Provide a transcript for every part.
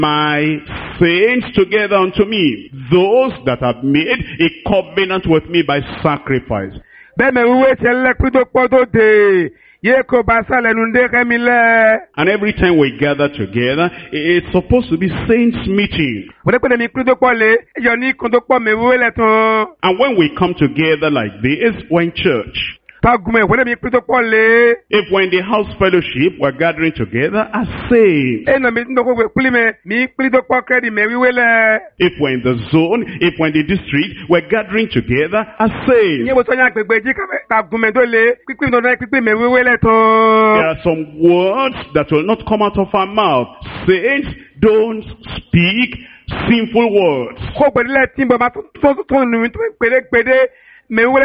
my saints together unto me, those that have made a covenant with me by sacrifice. Bẹ́ẹ̀ mi wíwé tiẹ̀ lẹ́kùn tó pọ̀ tó dé. Yé kò bá sálẹ̀ nu ndé kẹ́mi lẹ́. And every time we gather together, it's supposed to be saints meeting. Wọ́n dẹ́ pé mi kúrò tó pọ̀ lé. Ẹ̀yọ̀ ní kò tó pọ̀ mi wíwé lẹ̀ tán. And when we come together like this, we're in church. Tagumẹ̀ wọ́n dẹ́ mi kúrò tó pọ̀ lé. If we're in the house fellowship, we're gathering together as saints. Ẹ̀ nà mi tó kó kúlí mi kúrò tó pọ̀ kẹ́rì mi wíwé lẹ̀. If we're in the zone, if we're in the district, we're gathering together as saints. Yé mo sọ yẹn àgbègbè jí tagumẹ̀ tó lé. Pípín tó náà pípín mi wíwé lẹ̀ tán. There are some words that will not come out of our mouth. Saints don't speak sinful words. Kó gbèdélẹ̀ tí bàbá tó nù tó gbèdégbèdé. Look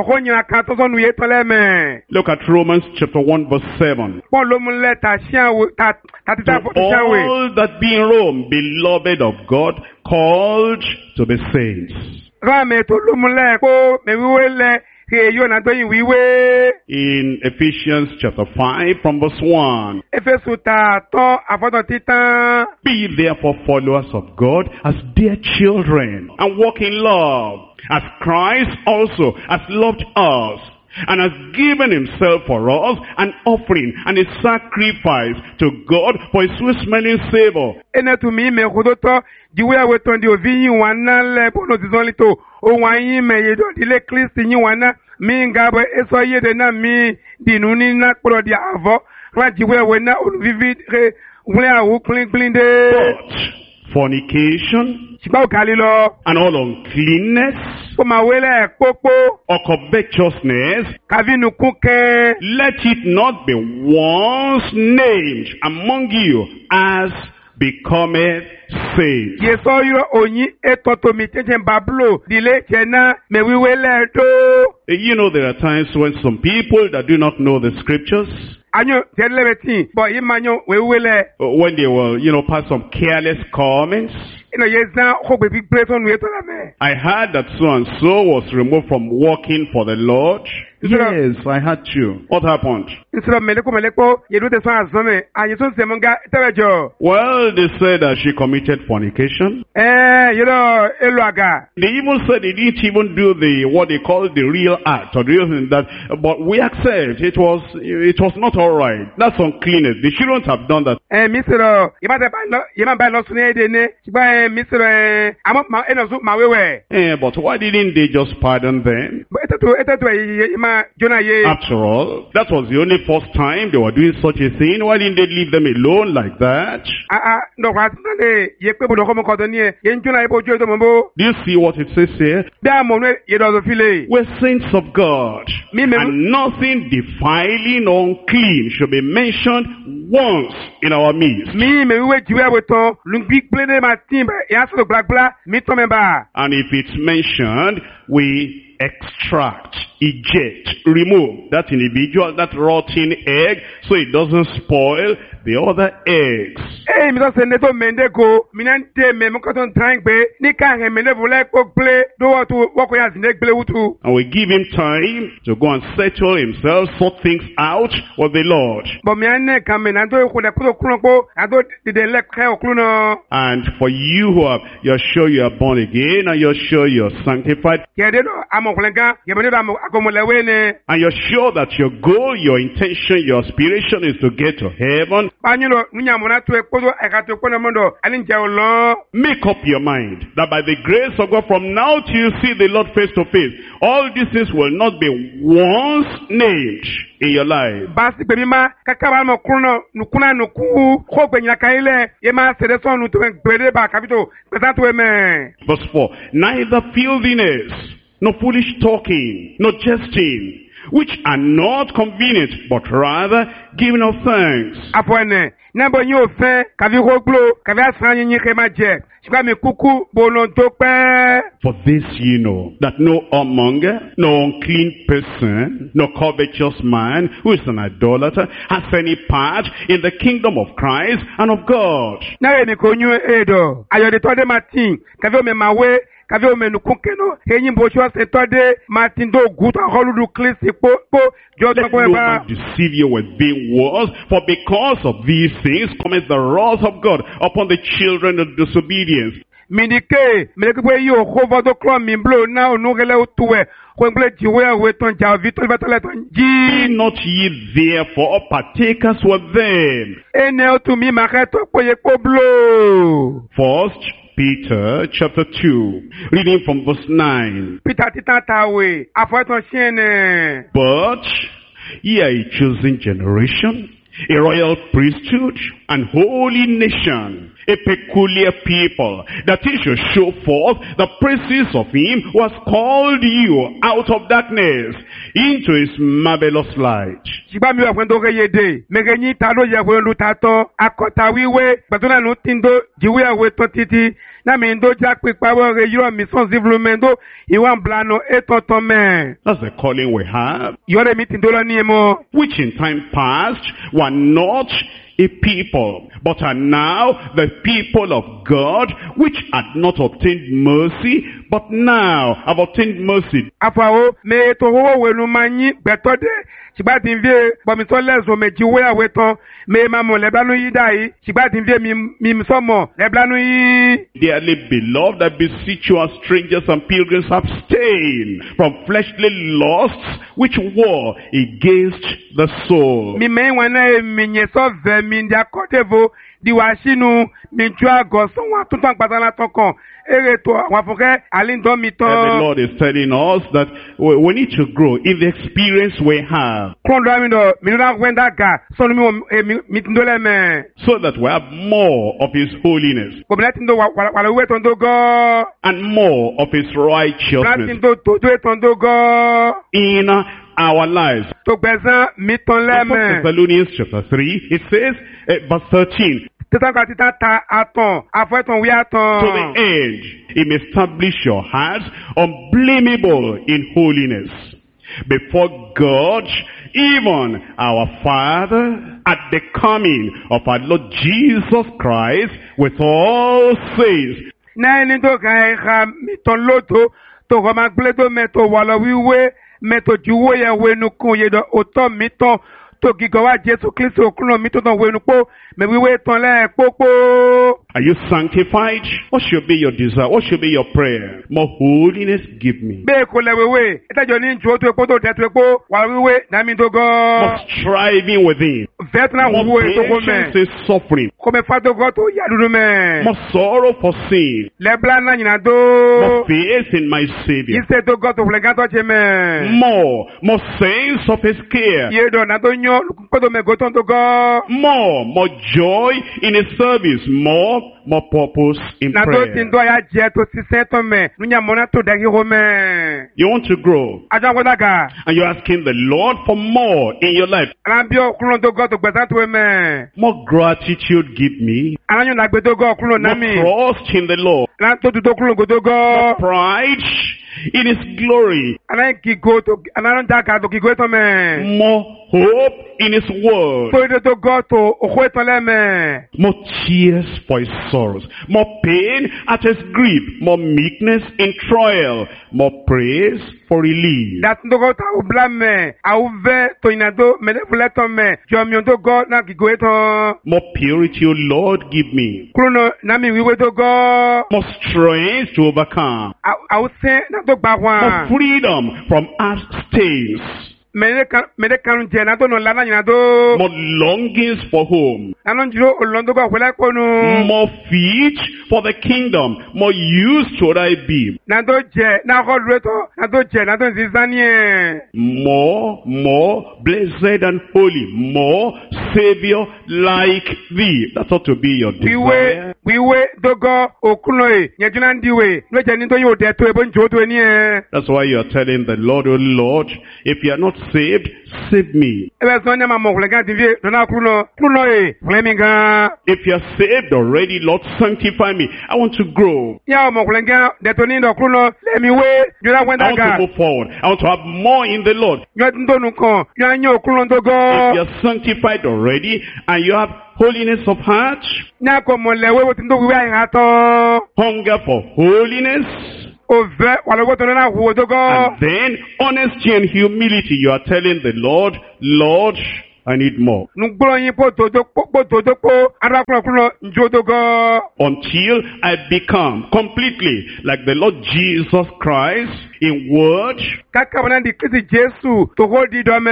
at Romans chapter 1 verse 7. To all that be in Rome, beloved of God, called to be saints. In Ephesians chapter 5 from verse 1. Be therefore followers of God as dear children, and walk in love, as Christ also has loved us, and has given himself for us an offering and a sacrifice to God for a sweet-smelling savor. But fornication and all uncleanness or covetousness, let it not be once named among you as becometh saints. You know, there are times when some people that do not know the scriptures, when they will, pass some careless comments. I heard that so-and-so was removed from working for the Lord. Yes, I had to. What happened? Well, they said that she committed fornication. They even said they didn't even do what they call the real act or the real thing, but we accept it was not all right. That's uncleanness. They shouldn't have done that. But why didn't they just pardon them? After all, that was the only first time they were doing such a thing. Why didn't they leave them alone like that? Do you see what it says here? We're saints of God, and nothing defiling or unclean should be mentioned once in our midst. And if it's mentioned, we extract, eject, remove that individual, that rotten egg, so it doesn't spoil the other eggs. And we give him time to go and settle himself, sort things out with the Lord. And for you who you're sure you are born again, and you're sure you're sanctified, and you're sure that your goal, your intention, your aspiration is to get to heaven, make up your mind that by the grace of God, from now till you see the Lord face to face, all these things will not be once named in your life. Verse 4, neither filthiness, no foolish talking, no jesting, which are not convenient, but rather giving of thanks. For this ye know, that no whoremonger, no unclean person, no covetous man, who is an idolater, has any part in the kingdom of Christ and of God. kavi omenu kunkeno enyi bocho se tode matindo guta holudu klisi po Let no man deceive you with vain words, for because of these things cometh the wrath of God upon the children of disobedience. Mindike melekwe yo hovodo klo mimblo na onugele utuwe kwengle jiwe weton ja vitol bataleton Be ji not ye therefore partakers with them. ene otumi maketo poye poblo. First Peter chapter 2, reading from verse 9. Peter titatawe afoeton shene. But ye are a chosen generation, a royal priesthood, and holy nation, a peculiar people, that he should show forth the praises of him who has called you out of darkness into his marvelous light. Shiba mi wa kwendo yede megenyi talo ya kwendo tato akota wiwe batona no tindo jiwe awe titi na mi ndo jakpe pawo re yiro mi son zivlumendo iwan blano etoto me. That's the calling we have, Yore mi tindo lo ni emo. which in time past were not a people, but are now the people of God, which had not obtained mercy, but now have obtained mercy. Afawo me to ho wenu manyi betode shiba tinvie bomiso lezo me jiwe awe ton me mamo leblanu yi dai shiba tinvie mi msomo leblanu yi. Dearly beloved, I beseech you as strangers and pilgrims, abstain from fleshly lusts which war against the soul. Mi me wana mi nyeso ve mi ndia kodevo di washinu mi jua goson wa tutan patana tokon ere to wa foke alindo mi And the ton Lord is telling us that we need to grow in the experience we have, krondo amindo mi na wenda ga sonu mi tindole me so that we have more of his holiness ko mi tindo wala we ton do go and more of his na righteousness tindo to ton do go in our lives. to gbezan mi ton le In 1 me Thessalonians chapter 3, it says, verse 13, titan ka titan ta aton afeton wi to the aton end, he may establish your hearts unblameable in holiness before God, even our Father, at the coming of our Lord Jesus Christ with all saints. na ni to ka mi ton loto to ko ma gble to me to wala wiwe me to juwo ya wenu kun ye do oto mi ton to gigo wa Jesu Kristo okuno mi to ton wenu po me wiwe ton le popo. Are you sanctified? What should be your desire? What should be your prayer? More holiness give me. Be ko le wewe etajo ni njo to epo to de to epo wala wiwe na mi do go More striving within. vetna More wiwe to ko patience me in suffering. ko me fa to go to ya dudu me More sorrow for sin. le bla na nyina More do faith in my Savior. ise to go to flega to che me More sense of his care. ye do na to nyo ko to me go ton to go More joy in his service. More purpose in na to prayer. tin do ya je to sise to me nunya mona to da hi ho me You want to grow, aja ko daga and you're asking the Lord for more in your life. Anambio kulon to go to gbesa to me More gratitude give me. ananyo na gbe to go kulon na More mi trust in the Lord. na to kulon go to More go pride in his glory. anan ki go to anan daga to ki go to me More hope in his word. to go to o to le me More tears for his sorrows. More pain at his grief. More meekness in trial. More praise for relief. dat to go ta o bla me a o ve to ina do me le fule to me jo mi to go na ki go to More purity, O Lord, give me. kulon na mi wiwe to go More strength to overcome. a o se na to gba More wa freedom from earth stains. me de kan je na to no la na nyina do More longings for home. na no jiro o lon to go wele ko nu More feet for the kingdom. More use should I be. na to je na ko dure to na to je na to zizanie More blessed and holy. More Savior like thee. That ought to be your desire. wiwe dogo okuno e nyejuna ndiwe no je ni to yo de to ebo njo to ni e That's why you are telling the Lord, oh Lord, if you are not saved, save me. ebe so nya ma mo kulega divie no na kuno e fleminga If you are saved already, Lord, sanctify me. I want to grow. ya mo kulega de to ni do kuno le mi we jura I wenda want to ga move forward. I want to have more in the Lord. yo ndo nu kon yo nya okuno dogo If you are sanctified already and you have holiness of heart, nya ko mo le we wo tindo wiwe ai ha to hunger for holiness, Ove walogo to na huo dogo. And then, honesty and humility, you are telling the Lord, Lord, I need more. Nugbolo yin po to po arakuno njo dogo. Until I become completely like the Lord Jesus Christ in word, Kaka wana di Kristi Jesu to hodi do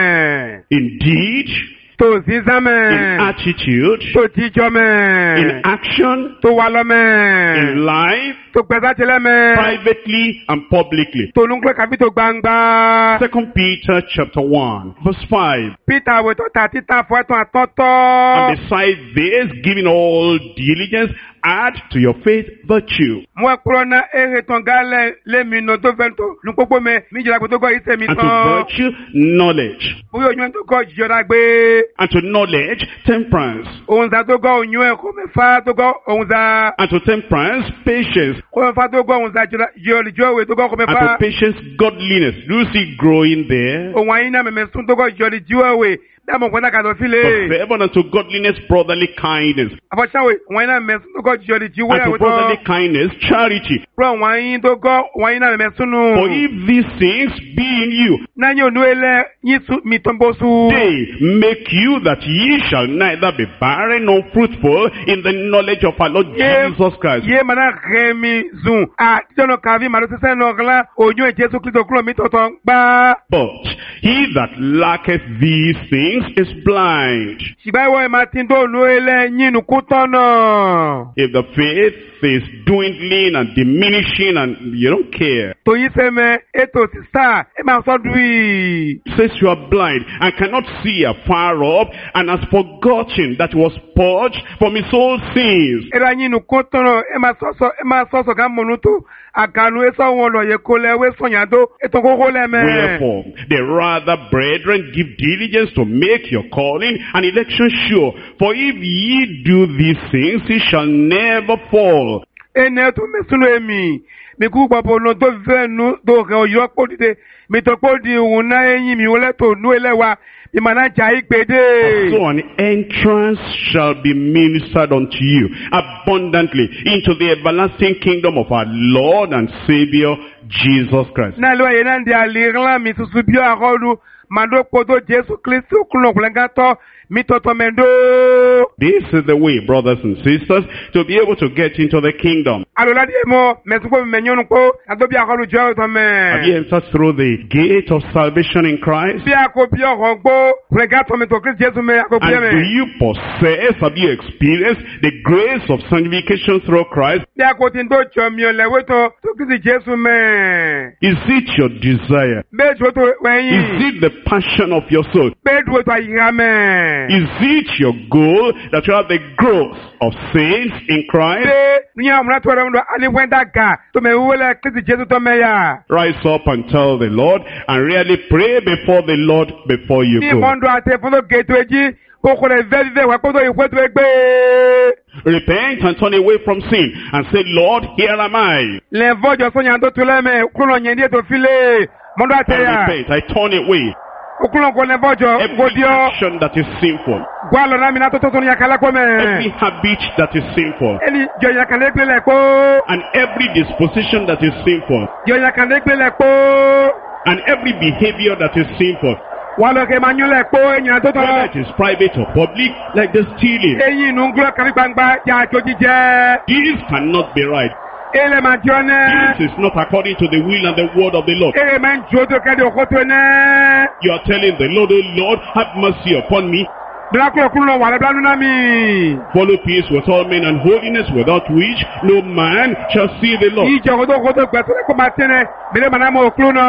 me. in deed, To zizame. in attitude, To jijome. in action, To walome. in life, To gbezatele me. privately and publicly. To nunglo kabi to gbangba. 2 Peter chapter 1, verse 5. Peter we to tatita fo to And atoto. beside this, giving all diligence, add to your faith virtue. Mo kuro na ere ton gale le mi no to vento. Nupopo me mi jira to go ise mi And to kan. virtue, knowledge. Oyo nyu to go jira gbe. And to knowledge, temperance. Ohun za to go nyu e ko me fa to go ohun za. And to temperance, patience. Ko me fa to go ohun za jira jori jowe to go ko me And to fa. patience, godliness. Do you see growing there? Ohun ayin na me sun to go jori jowe. Da mo kwena ka do But file. favor unto godliness, brotherly kindness. Afo chawe, ohun ayin na me sun to go jori And jowe to we brotherly to. kindness, charity. Pro ohun ayin to go ohun ayin na me For sunu. if these things be in you, Na yo nu ele yin su mi tombo su. they make you that ye shall neither be barren nor fruitful in the knowledge of our Lord Jesus Christ. Ye mana remi zun. A jono kavi maro se no gla onyo e Jesu Kristo klo mi toton gba. But he that lacketh these things is blind. Shibai wo ma tin do nu ele yin nu kutono. If the faith is dwindling and diminishing and you don't care, To yi se me eto sista e ma so dui. says you are blind and cannot see afar off and has forgotten that he was purged from his old sins. Era yin nu kutono e ma so so ga monuto. Akanu e so won lo ye ko le we so yan do eto koko le me. Wherefore, the rather, brethren, give diligence to make your calling and election sure. For if ye do these things, ye shall never fall. Ene to me sunu emi. Mi ku papo no to venu do re oyo podide. Mi to podi un na eyin mi wole to nu elewa. Mi mana ja igbede. So an entrance shall be ministered unto you abundantly into the everlasting kingdom of our Lord and Savior, Jesus Christ. Na lo ye na ndi alirla mi susu bi arolu. Mando kodo Jesu Kristo kuno kulengato. Mi toto mendo. This is the way, brothers and sisters, to be able to get into the kingdom. Alola di mo. Mesuko mi menyonu ko. Ado bi arolu jo to me. Have you entered through the gate of salvation in Christ? Bi ako bi orogbo. Kulengato mi to Kristo Jesu me ako bi And do me. you possess, have you experienced the grace of sanctification through Christ? Bi ako tin do jo mi olewe to Kristo Jesu me. Is it your desire? Be jo to Is weyin. it the passion of your soul? Be do to ayira me. Is it your goal that you have the growth of saints in Christ? Ni amuna to re ndo ali wenda ga to me wole Kristo Jesu to me ya. Rise up and tell the Lord and really pray before the Lord before you Ni go. mondo ate fo geto eji ko ko le ve wa ko to ikwe to egbe. Repent and turn away from sin and say, Lord, here am I. Le vojo so nyan to tule me kuno nyen die to file. Mondo ate I ya. repent, I turn away Okuno ko le vojo every godio. action that is sinful, Gwa lo na mi na to to ya kala ko every me. habit that is sinful, Eli jo ya kala egbe le ko. and every disposition that is sinful, Jo ya kala egbe le ko. and every behavior that is sinful, Wa lo ke manyu le ko enyan to to. whether it is private or public, like the stealing. Eyin nu nglo kan gbangba ja to jije. This cannot be right. Ele ma jone. This is not according to the will and the word of the Lord. Ere man jodo kede okoto ne. You are telling the Lord, oh Lord, have mercy upon me. Blaklo kuno wale blanu na mi. Follow peace with all men and holiness, without which no man shall see the Lord. Ije okoto gbetele ko matene. Bele manamo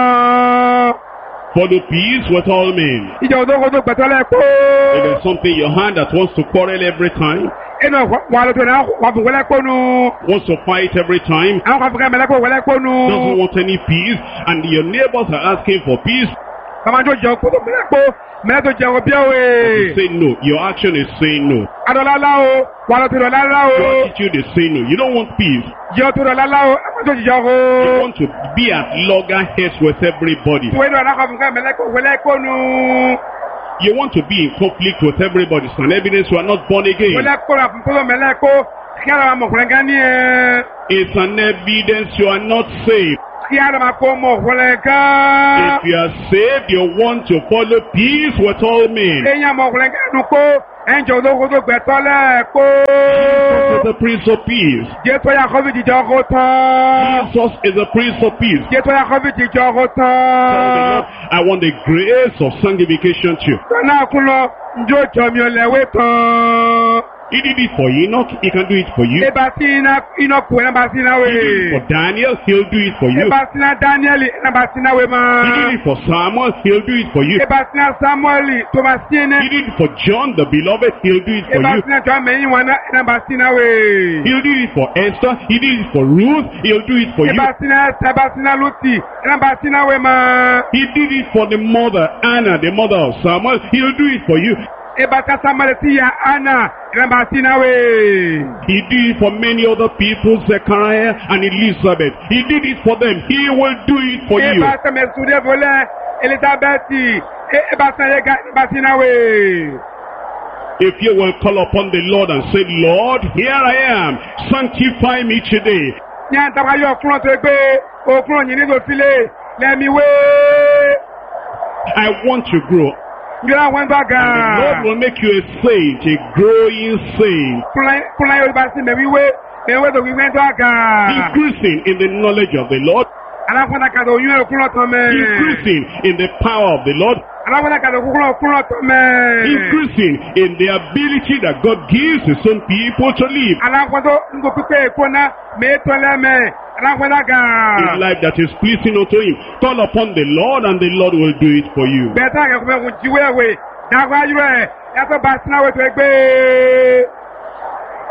okluno. Follow peace with all men. Ije okoto gbetele ko. If there's something in your hand that wants to quarrel every time, Eno wale to na wa bu wele ko nu. wants to fight every time, An ko fuka mele ko wele ko doesn't nu. want any peace, and your neighbors are asking for peace, Kama jo jo ko to mele ko. Mele to je o bi awe. say no. Your action is saying no. Adola la o. Wale to la la Your o. attitude is saying no. You don't want peace. Je to la la o. Ama to je You o. want to be at loggerheads with everybody. We do na ko fuka mele ko wele ko nu. You want to be in conflict with everybody. It's an evidence you are not born again. Wele ko la fuko mele ko. Kí á lọ máa mọ̀kùnrin gan ní ẹ. It's an evidence you are not saved. Kí á lọ máa kó mọ̀kùnrin gan. If you are saved, you want to follow peace with all men. Èèyàn mọ̀kùnrin gan nu kó ẹ̀ǹjọ̀ olóko tó gbẹ̀tọ́ lẹ́ẹ̀kó. Jesus is the Prince of Peace. Jésù yà kọ́ fi jíjọ kó tán. Jesus is the Prince of Peace. Jésù yà kọ́ fi jíjọ kó Tell the tán. Lord, I want the grace of sanctification too. Sọ́nà kún lọ, njó jọ mi ò lẹ̀wé tán. He did it for Enoch, he can do it for you. Eba sí iná kù ẹ̀ náà bá sí iná He did it wé. for Daniel, he'll do it for you. Eba sí iná Dáníẹ́lì ẹ̀ náà bá sí iná wé He máa. did it for Samuel, he'll do it for you. Eba sí iná Sámúẹ́lì tó bá sí iná. He did it for John the beloved, he'll do it for Eba you. sí iná jọ mẹ́yìn wọn náà ẹ̀ náà bá sí iná wé. He'll do it for Esther, he did it for Ruth, he'll do it for you. Eba sí iná Eba sí iná Lútì ẹ̀ náà bá sí iná wé máa. He did it for the mother, Anna, the mother of Samuel, he'll do it for you. Eba ká Sámúẹ́lì sí ya Anna ẹ̀ náà bá sí iná wé. He did it for many other people, Zechariah and Elizabeth. He did it for them. He will do it for you. Eba sẹ́mi sùdé volẹ́ Elizabeth eba sẹ́yẹ ká ẹ̀ bá sí iná wé. If you will call upon the Lord and say, Lord, here I am, sanctify me today. Ní àtàwọn ayọ̀ ọkùnrin tó gbé okùnrin yìí nílò sílé lẹ́mi wé. I want to grow. Njọ́lá wọn bá And the Lord gan-an. will make you a saint, a growing saint, Kúnlá yóò bá sí mẹ́wí wé tó wíwẹ́ tó gan-an. increasing in the knowledge of the Lord, Aláfọ́nà kàdé oyún ẹ̀rọ kúnlọ̀ tán mẹ́. increasing in the power of the Lord, Aláfọ́nà kàdé kúnlọ̀ tán mẹ́. increasing in the ability that God gives his own people to live. Aláfọ́nà tó ń go pípé èkó náà mẹ́tọ́ lẹ́mẹ́. Aláfọ́nà A gan-an. life that is pleasing unto him. Call upon the Lord and the Lord will do it for you. Bẹ́ẹ̀ tá àgẹ̀kùnmẹ́ kò jíwé ẹ̀wẹ̀. Dàgbà ayúrẹ̀ yàtọ̀ bá sínáwó tó gbé.